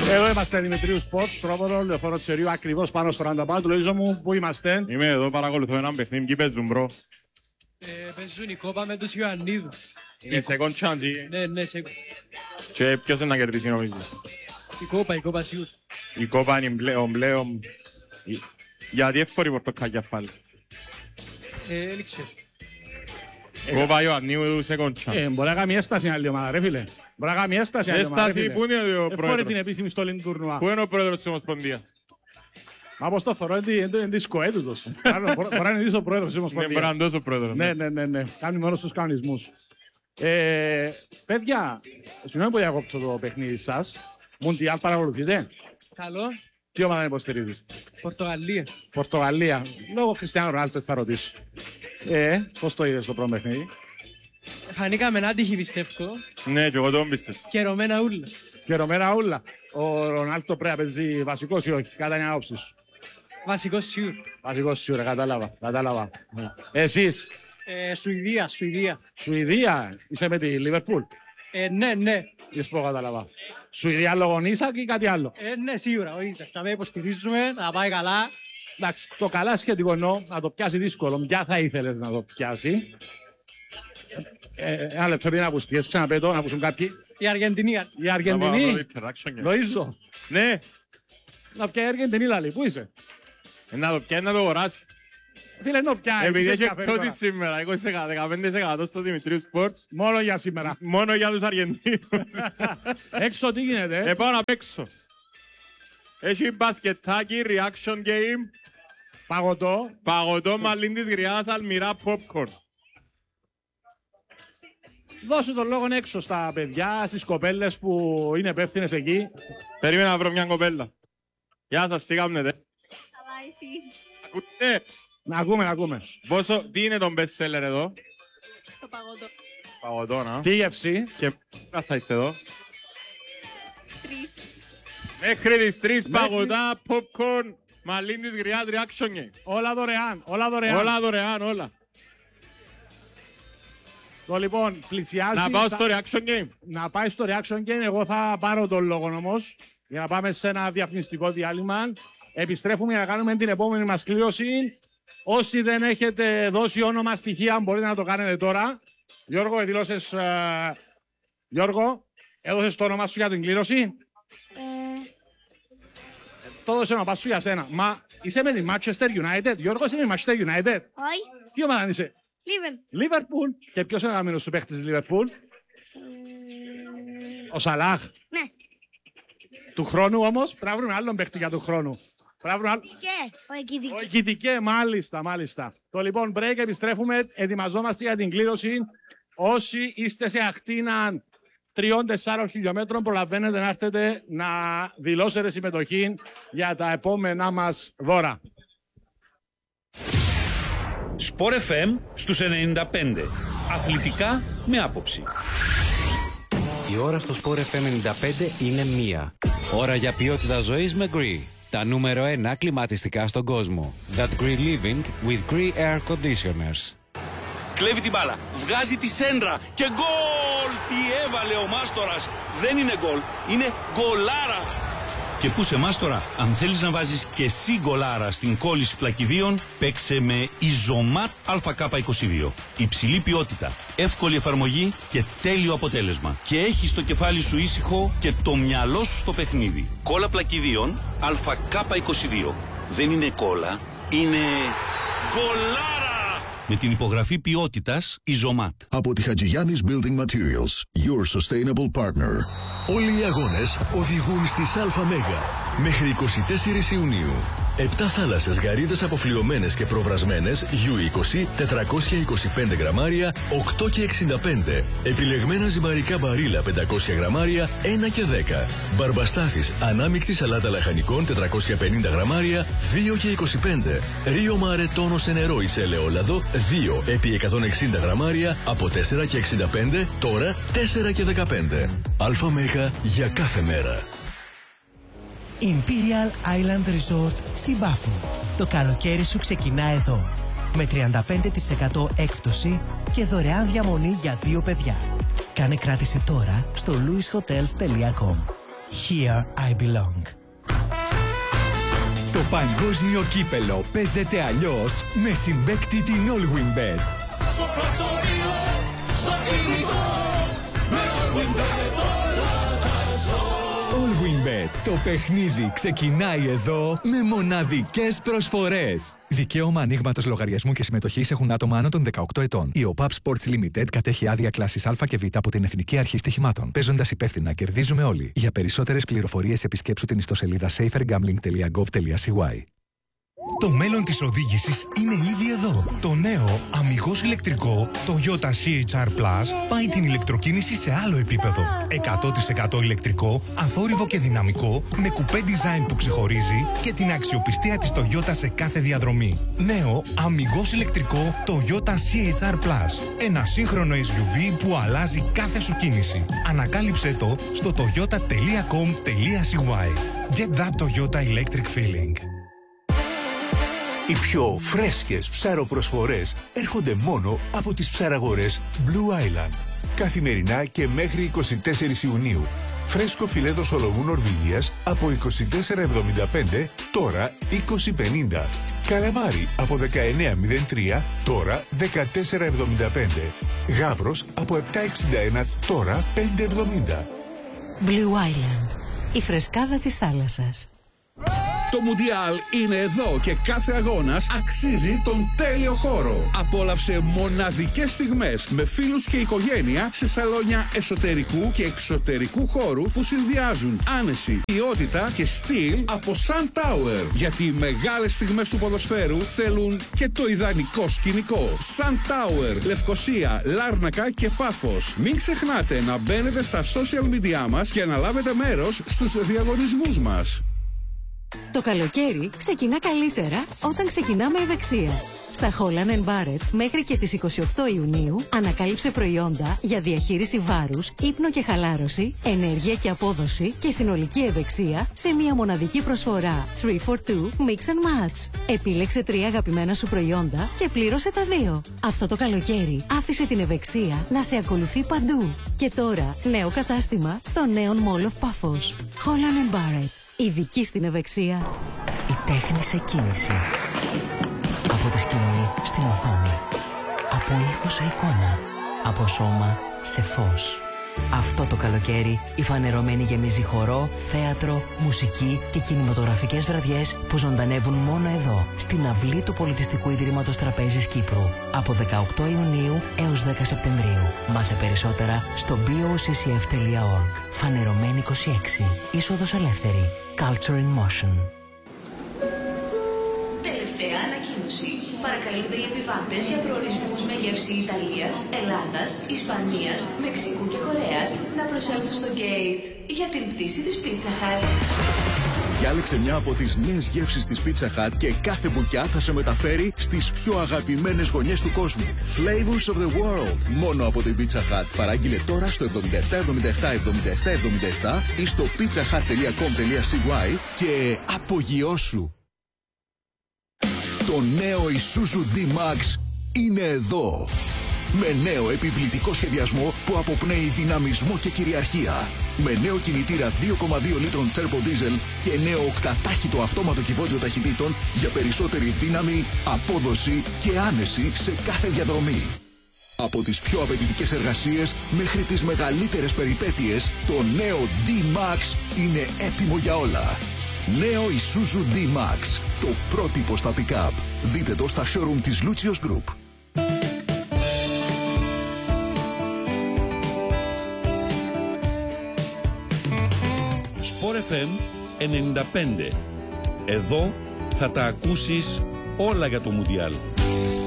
Εδώ είμαστε Δημητρίου Σπορτ, Στρόβολο, λεωφόρο Τσερίου, ακριβώς πάνω στο ρανταμπά του. Λοίζο μου, πού είμαστε? Είμαι εδώ, παρακολουθώ έναν παιχνίδι. Ποιοι παίζουν, μπρο? Παίζουν η κόπα με τους Ιωαννίδου. Είναι second chance. Ναι, σε... Και ποιος είναι να κερδίσει, νομίζεις? Η κόπα σίγουρα. Η κόπα είναι πλέον. Γιατί έφερε πορτοκάλια φάλη? Δεν ξέρω. Κόπα Ιωαννίου second chance. Μπορεί να κάνει έσταση άλλη ομάδα, ρε φίλε. Μπορεί να κάνει έσταση άλλη ομάδα, ρε φίλε. Πού είναι ο Εφόρε την πρόεδρος? επίσημη στολή του τουρνουά. Πού είναι ο πρόεδρος της Ομοσπονδίας? Μα πως το θωρώ, είναι δίσκο έτουτος. Μπορεί να είναι ο πρόεδρος της Ναι, μπορεί να Ομοσπονδίας. είναι τόσο ο πρόεδρος. Ναι. Κάνει μόνο στους κανονισμούς. Παιδιά, συγγνώμη που διακόπτω το παιχνίδι σας. Μουντιάλ παρακολουθείτε? Καλό. Τι ομάδα υποστηρίζεις? Πορτογαλία. Πορτογαλία. Λόγω Χριστιανού Ρονάλντο θα ρωτήσω. Πώς το είδες το πρώτο παιχνίδι? Φανήκαμε άτυχοι πιστεύω. Ναι, και εγώ τον πίστευα. Καιρωμένα ούλα. Καιρωμένα ούλα. Ο Ρονάλντο πρέπει να παίζει βασικός ή όχι? Κατά την άποψη σου. Βασικός σίγουρα. Βασικός σίγουρα, κατάλαβα. Εσείς, Σουηδία. Σουηδία, είσαι με τη Λίβερπουλ? Ναι. Εις πω κατάλαβα. Σουηδία λόγω Ίσακ ή κάτι άλλο? Ναι, σίγουρα. Ο Ίσακ. Θα με υποστηρίζουμε, θα πάει καλά. Εντάξει, το καλά σχετικό εννοώ να το πιάσει δύσκολο. Ποια θα ήθελες να το πιάσει? Ένα λεπτό πριν απουστιές, ξαναπέτω, να ακούσουν κάποιοι. Η Αργεντινή. Η Αργεντινή, Interaction. Λοΐζο. Ναι, Να πιάει η Αργεντινή λαλή, πού είσαι? να το πιάνει να το αγοράσει. Φίλε, να πιάει. Επειδή είσαι έχει καφέ τώρα. εκπτώσει σήμερα, 15% στο Δημητρίου Sports, Μόνο για σήμερα. μόνο για τους Αργεντίνους. Έξω τι γίνεται? Πάω να παίξω. Έχει μπασκετάκι, reaction game, Παγωτό. παγωτό μαλλίν της γριάς, αλμυρά, popcorn. Δώσε τον λόγο έξω στα παιδιά, στις κοπέλες που είναι υπεύθυνες εκεί. Περίμενα να βρω μια κοπέλα. Γεια σας, τι κάνετε? Καλά εσείς. Ακούτε? Να ακούμε. Τι είναι το best seller εδώ? Το παγωτό. Παγωτό, να. Τι γεύση? Και πού θα είστε εδώ? 3. Μέχρι τις 3 παγωτά, popcorn, μαλλίν της γριάς, reaction game. Όλα δωρεάν. Όλα δωρεάν, όλα. Το λοιπόν πλησιάζει. Να πάω στο reaction game. Να πάει στο reaction game. Εγώ θα πάρω τον λόγο όμως για να πάμε σε ένα διαφημιστικό διάλειμμα. Επιστρέφουμε για να κάνουμε την επόμενη μας κλήρωση. Όσοι δεν έχετε δώσει όνομα, στοιχεία, μπορείτε να το κάνετε τώρα. Γιώργο, Γιώργο, έδωσες το όνομα σου για την κλήρωση? Το έδωσε όνομα σου για σένα. Μα είσαι με τη Manchester United? Γιώργο, είσαι με τη Manchester United? Όχι. Τι ομάδα είσαι? Liverpool. Liverpool. Και ποιος είναι ο αγαπημένος σου παίχτης της Liverpool? Ο Σαλάχ. Ναι. Του χρόνου όμως, πρέπει να βρούμε άλλον παίχτη για του χρόνου. Και ο Εκκητική. Ο Εκκητικέ, μάλιστα. Το λοιπόν break, επιστρέφουμε, ετοιμαζόμαστε για την κλήρωση. Όσοι είστε σε ακτίνα 3-4 χιλιόμετρων, προλαβαίνετε να έρθετε να δηλώσετε συμμετοχή για τα επόμενά μας δώρα. Sport FM στους 95. Αθλητικά με άποψη. Η ώρα στο Sport FM 95 είναι 1. Ώρα για ποιότητα ζωής με Gree. Τα νούμερο 1 κλιματιστικά στον κόσμο. That Gree Living with Gree Air Conditioners. Κλέβει την μπάλα, βγάζει τη σέντρα και γκολ! Τι έβαλε ο Μάστορας! Δεν είναι γκολ, είναι γκολάρα! Και πού σε Μάστορα, αν θέλεις να βάζεις και εσύ γκολάρα στην κόλληση πλακιδίων, παίξε με Ιζωμάτ ΑΚ22. Υψηλή ποιότητα, εύκολη εφαρμογή και τέλειο αποτέλεσμα. Και έχεις το κεφάλι σου ήσυχο και το μυαλό σου στο παιχνίδι. Κόλλα πλακιδίων ΑΚ22. Δεν είναι κόλλα, είναι γκολάρα! Με την υπογραφή ποιότητας Ιζωμάτ. Από τη Χατζηγιάννης Building Materials, your sustainable partner. Όλοι οι αγώνες οδηγούν στις ΑΜΕΓΑ μέχρι 24 Ιουνίου. 7 θάλασσες γαρίδες αποφλειωμένες και προβρασμένες U20 425 γραμμάρια 8 και 65. Επιλεγμένα ζυμαρικά μπαρίλα 500 γραμμάρια 1 και 10. Μπαρμπαστάθης ανάμεικτη σαλάτα λαχανικών 450 γραμμάρια 2 και 25. Ρίο Μάρε τόνο σε νερό ή σε ελαιόλαδο 2 επί 160 γραμμάρια από 4 και 65 τώρα 4 και 15. ΑΜΕΓΑ για κάθε μέρα. Imperial Island Resort στην Πάφο. Το καλοκαίρι σου ξεκινά εδώ. Με 35% έκπτωση και δωρεάν διαμονή για 2 παιδιά. Κάνε κράτηση τώρα στο louishotels.com. Here I belong. Το παγκόσμιο κύπελο παίζεται αλλιώς με συμπαίκτη την All Win Bet. Στο πρακτορείο, στο κινητό, με All Win Bet όλα τα ζω. All Win Bet. Το παιχνίδι ξεκινάει εδώ με μοναδικές προσφορές. Δικαίωμα ανοίγματος λογαριασμού και συμμετοχής έχουν άτομα άνω των 18 ετών. Η ΟΠΑΠ Sports Limited κατέχει άδεια κλάσης Α και Β από την Εθνική Αρχή Στοιχημάτων. Παίζοντας υπεύθυνα, κερδίζουμε όλοι. Για περισσότερες πληροφορίες επισκέψου την ιστοσελίδα safergambling.gov.cy. Το μέλλον της οδήγησης είναι ήδη εδώ. Το νέο αμιγώς ηλεκτρικό Toyota CHR Plus πάει την ηλεκτροκίνηση σε άλλο επίπεδο. 100% ηλεκτρικό, αθόρυβο και δυναμικό, με κουπέ design που ξεχωρίζει και την αξιοπιστία της Toyota σε κάθε διαδρομή. Νέο αμιγώς ηλεκτρικό Toyota CHR Plus. Ένα σύγχρονο SUV που αλλάζει κάθε σου κίνηση. Ανακάλυψέ το στο toyota.com.cy. Get that Toyota electric feeling. Οι πιο φρέσκες ψαροπροσφορές έρχονται μόνο από τις ψαραγορές Blue Island. Καθημερινά και μέχρι 24 Ιουνίου. Φρέσκο φιλέτο σολομού Νορβηγίας από 24,75, τώρα 20,50. Καλαμάρι από 19,03, τώρα 14,75. Γάβρος από 7,61, τώρα 5,70. Blue Island, η φρεσκάδα της θάλασσας. Το Μουντιάλ είναι εδώ και κάθε αγώνας αξίζει τον τέλειο χώρο. Απόλαυσε μοναδικές στιγμές με φίλους και οικογένεια σε σαλόνια εσωτερικού και εξωτερικού χώρου που συνδυάζουν άνεση, ποιότητα και στυλ από Sun Tower. Γιατί οι μεγάλες στιγμές του ποδοσφαίρου θέλουν και το ιδανικό σκηνικό. Sun Tower, Λευκοσία, Λάρνακα και Πάφος. Μην ξεχνάτε να μπαίνετε στα social media μας και να λάβετε μέρος στους διαγωνισμούς μας. Το καλοκαίρι ξεκινά καλύτερα όταν ξεκινάμε ευεξία. Στα Holland & Barrett μέχρι και τις 28 Ιουνίου ανακάλυψε προϊόντα για διαχείριση βάρους, ύπνο και χαλάρωση, ενέργεια και απόδοση και συνολική ευεξία σε μια μοναδική προσφορά 3for2 Mix and Match. Επίλεξε 3 αγαπημένα σου προϊόντα και πλήρωσε τα 2. Αυτό το καλοκαίρι άφησε την ευεξία να σε ακολουθεί παντού. Και τώρα νέο κατάστημα στο Neon Mall of Paphos. Holland & Barrett. Ειδική στην ευεξία. Η τέχνη σε κίνηση. Από τη σκηνή στην οθόνη. Από ήχο σε εικόνα. Από σώμα σε φως. Αυτό το καλοκαίρι η Φανερωμένη γεμίζει χορό, θέατρο, μουσική και κινηματογραφικές βραδιές που ζωντανεύουν μόνο εδώ, στην αυλή του Πολιτιστικού Ιδρύματος Τραπέζης Κύπρου. Από 18 Ιουνίου έως 10 Σεπτεμβρίου. Μάθε περισσότερα στο boccf.org. Φανερωμένη 26. Είσοδος ελεύθερη. Culture in Motion. Τελευταία ανακοίνωση. Παρακαλούνται οι επιβάτες για προορισμούς με γεύση Ιταλίας, Ελλάδας, Ισπανίας, Μεξικού και Κορέας να προσέλθουν στο gate για την πτήση της Pizza Hut. Διάλεξε μια από τις νέες γεύσεις της Pizza Hut και κάθε μπουκιά θα σε μεταφέρει στις πιο αγαπημένες γωνιές του κόσμου. Flavors of the world. Μόνο από την Pizza Hut. Παράγγειλε τώρα στο 77777777 ή στο pizzahut.com.cy και απογειώσου. Το νέο Isuzu D-Max είναι εδώ. Με νέο επιβλητικό σχεδιασμό που αποπνέει δυναμισμό και κυριαρχία. Με νέο κινητήρα 2,2 λίτρων turbo diesel και νέο οκτατάχυτο αυτόματο κυβότιο ταχυτήτων για περισσότερη δύναμη, απόδοση και άνεση σε κάθε διαδρομή. Από τις πιο απαιτητικές εργασίες μέχρι τις μεγαλύτερες περιπέτειες, το νέο D-Max είναι έτοιμο για όλα. Νέο Isuzu D-Max, το πρότυπο στα pick-up. Δείτε το στα showroom της Lucius Group. Sport FM 95. Εδώ θα τα ακούσεις όλα για το Μουντιάλ.